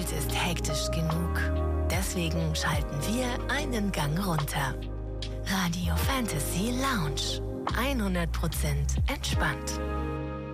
Welt ist hektisch genug. Deswegen schalten wir einen Gang runter. Radio Fantasy Lounge. 100% entspannt.